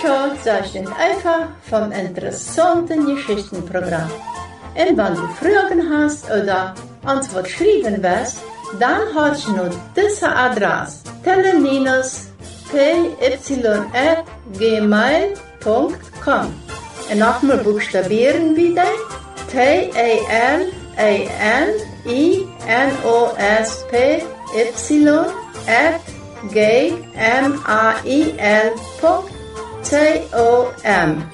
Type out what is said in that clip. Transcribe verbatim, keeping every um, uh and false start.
Ciao, das ist einfach vom interessanten Geschichtenprogramm. Und wenn du Fragen hast oder Antwort schreiben willst, dann hast du noch diese Adresse: teleninus punkt at gmail punkt com. Und nochmal buchstabieren wieder: T E L E N I N O S P Y at G M A I L punkt com.